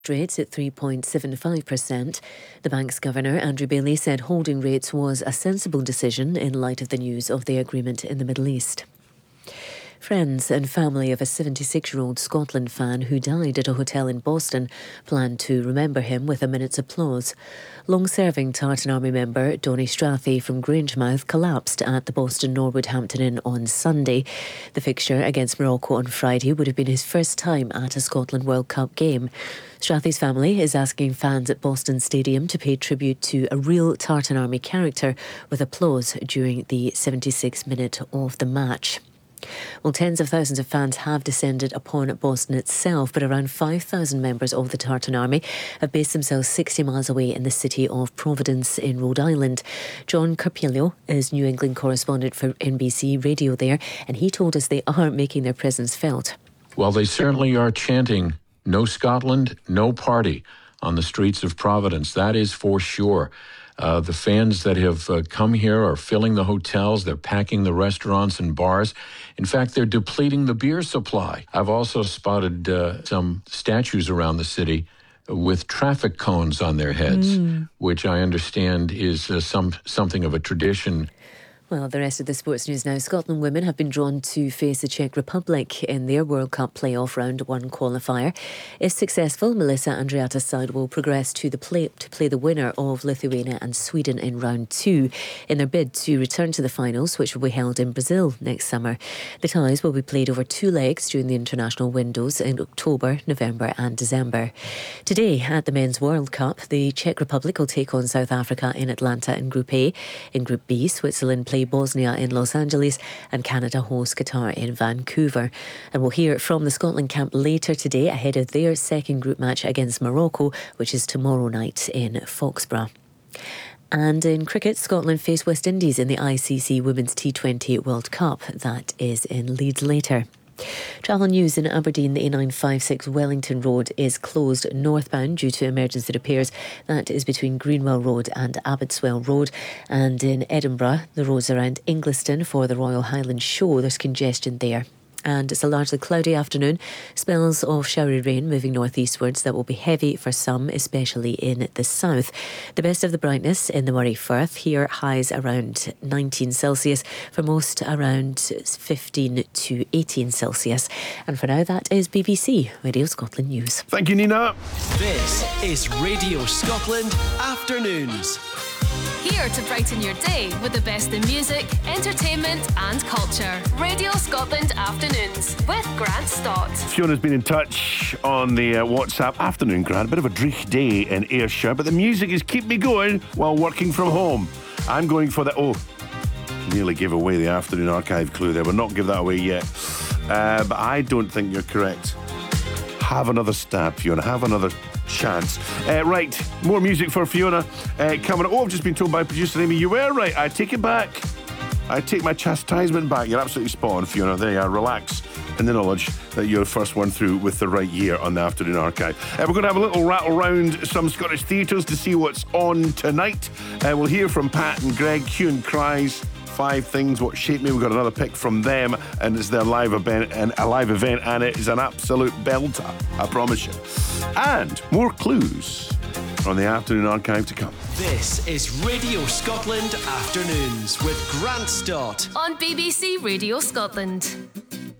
Rates at 3.75%. The bank's governor, Andrew Bailey, said holding rates was a sensible decision in light of the news of the agreement in the Middle East. Friends and family of a 76-year-old Scotland fan who died at a hotel in Boston plan to remember him with a minute's applause. Long-serving Tartan Army member Donny Strathy from Grangemouth collapsed at the Boston Norwood Hampton Inn on Sunday. The fixture against Morocco on Friday would have been his first time at a Scotland World Cup game. Strathy's family is asking fans at Boston Stadium to pay tribute to a real Tartan Army character with applause during the 76th minute of the match. Well, tens of thousands of fans have descended upon Boston itself, but around 5,000 members of the Tartan Army have based themselves 60 miles away in the city of Providence in Rhode Island. John Carpillo is New England correspondent for NBC Radio there, and he told us they are making their presence felt. Well, they certainly are chanting, "No Scotland, no party," on the streets of Providence. That is for sure. The fans that have come here are filling the hotels. They're packing the restaurants and bars. In fact, they're depleting the beer supply. I've also spotted some statues around the city with traffic cones on their heads, which I understand is something of a tradition. Well, the rest of the sports news now. Scotland women have been drawn to face the Czech Republic in their World Cup playoff round 1 qualifier. If successful, Melissa Andreatta's side will progress to play the winner of Lithuania and Sweden in round 2 in their bid to return to the finals, which will be held in Brazil next summer. The ties will be played over 2 legs during the international windows in October, November and December. Today at the Men's World Cup, the Czech Republic will take on South Africa in Atlanta in Group A. In Group B, Switzerland play Bosnia in Los Angeles and Canada host Qatar in Vancouver. And we'll hear from the Scotland camp later today ahead of their second group match against Morocco, which is tomorrow night in Foxborough. And in cricket, Scotland face West Indies in the ICC Women's T20 World Cup. That is in Leeds later. Travel news in Aberdeen, the A956 Wellington Road is closed northbound due to emergency repairs. That is between Greenwell Road and Abbotswell Road. And in Edinburgh, the roads around Ingliston for the Royal Highland Show, there's congestion there. And it's a largely cloudy afternoon. Spells of showery rain moving northeastwards that will be heavy for some, especially in the south. The best of the brightness in the Moray Firth. Here highs around 19 Celsius. For most around 15 to 18 Celsius. And for now, that is BBC Radio Scotland News. Thank you, Nina. This is Radio Scotland Afternoons. Here to brighten your day with the best in music, entertainment and culture. Radio Scotland Afternoons with Grant Stott. Fiona's been in touch on the WhatsApp. Afternoon, Grant. A bit of a dreich day in Ayrshire, but the music is keep me going while working from home. I'm going for the... nearly gave away the Afternoon Archive clue there. We'll not give that away yet. But I don't think you're correct. Have another stab, Fiona. Have another chance. Right, more music for Fiona coming up. I've just been told by producer Amy, you were right. I take it back. I take my chastisement back. You're absolutely spot on, Fiona. There you are. Relax in the knowledge that you're the first one through with the right year on the Afternoon Archive. We're going to have a little rattle round some Scottish theatres to see what's on tonight. We'll hear from Pat and Greg, Hue and Cries, 5 Things What Shaped Me. We've got another pick from them, and it's their live event, and it is an absolute belter, I promise you. And more clues on the Afternoon Archive to come. This is Radio Scotland Afternoons with Grant Stott on BBC Radio Scotland.